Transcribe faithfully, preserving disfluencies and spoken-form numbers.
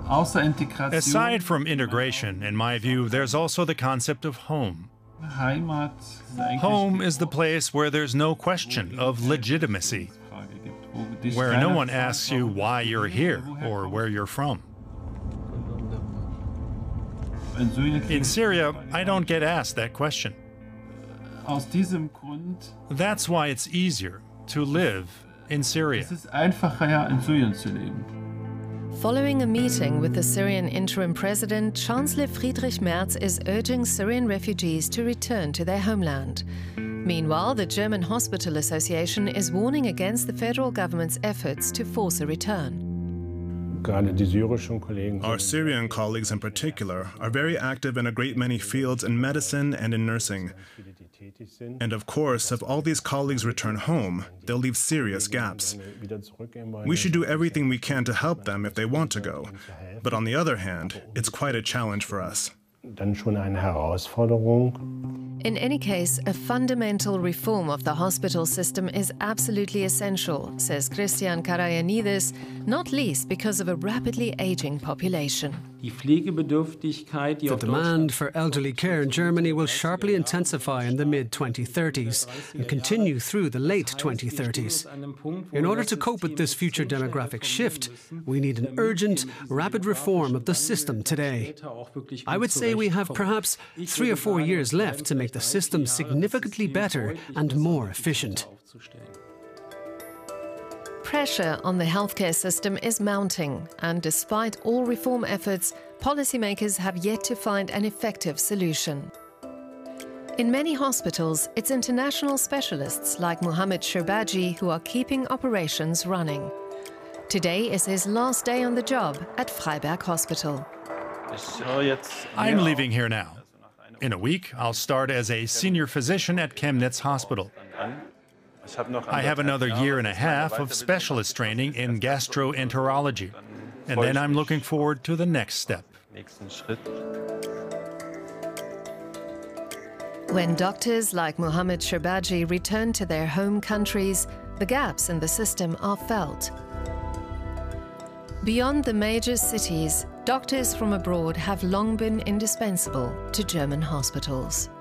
Aside from integration, in my view, there's also the concept of home. Home is the place where there's no question of legitimacy, where no one asks you why you're here or where you're from. In Syria, I don't get asked that question. That's why it's easier to live in Syria. Following a meeting with the Syrian interim president, Chancellor Friedrich Merz is urging Syrian refugees to return to their homeland. Meanwhile, the German Hospital Association is warning against the federal government's efforts to force a return. Our Syrian colleagues in particular are very active in a great many fields in medicine and in nursing. And of course, if all these colleagues return home, they'll leave serious gaps. We should do everything we can to help them if they want to go. But on the other hand, it's quite a challenge for us. In any case, a fundamental reform of the hospital system is absolutely essential, says Christian Karayanidis, not least because of a rapidly aging population. The demand for elderly care in Germany will sharply intensify in the mid twenty thirties and continue through the late twenty thirties. In order to cope with this future demographic shift, we need an urgent, rapid reform of the system today. I would say we have perhaps three or four years left to make the system significantly better and more efficient. Pressure on the healthcare system is mounting, and despite all reform efforts, policymakers have yet to find an effective solution. In many hospitals, it's international specialists like Mohammed Sherbaji who are keeping operations running. Today is his last day on the job at Freiberg Hospital. I'm leaving here now. In a week, I'll start as a senior physician at Chemnitz Hospital. I have another year and a half of specialist training in gastroenterology, and then I'm looking forward to the next step. When doctors like Mohammed Sherbaji return to their home countries, the gaps in the system are felt. Beyond the major cities, doctors from abroad have long been indispensable to German hospitals.